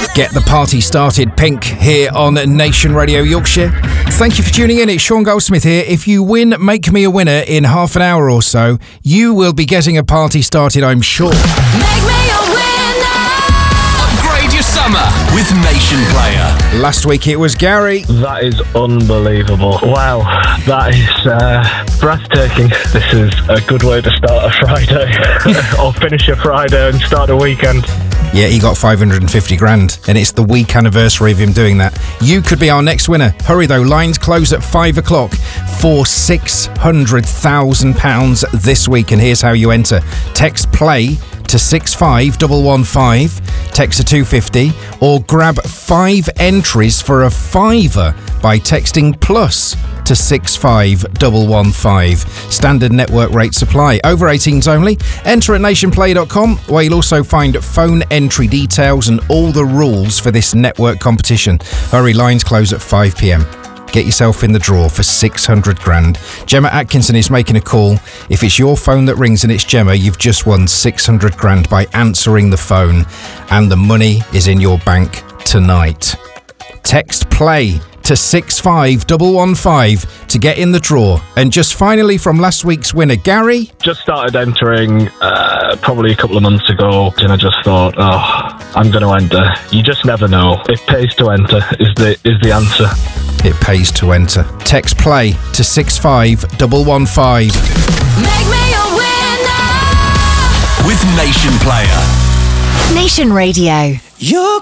Get the party started, Pink, here on Nation Radio Yorkshire. Thank you for tuning in. It's Sean Goldsmith here. If you win Make Me a Winner in half an hour or so, you will be getting a party started, I'm sure. Make me a winner! Upgrade your summer with Nation Player. Last week it was Gary. That is unbelievable. Wow, that is breathtaking. This is a good way to start a Friday or finish a Friday and start a weekend. Yeah, he got 550 grand, and it's the week anniversary of him doing that. You could be our next winner. Hurry though, lines close at 5 o'clock for £600,000 this week, and here's how you enter. Text PLAY to 65115, text to 250, or grab 5 entries for a £5 by texting plus to 65115. Standard network rate supply. Over 18s only. Enter at nationplay.com, where you'll also find phone entry details and all the rules for this network competition. Hurry, lines close at 5 p.m. Get yourself in the draw for 600 grand. Gemma Atkinson is making a call. If it's your phone that rings and it's Gemma, you've just won 600 grand by answering the phone, and the money is in your bank tonight. Text PLAY to 65115 to get in the draw. And just finally from last week's winner, Gary. Just started entering probably a couple of months ago, and I just thought, I'm going to enter. You just never know. It pays to enter is the answer. It pays to enter. Text PLAY to 65115. Make me a winner! With Nation Player. Nation Radio. You're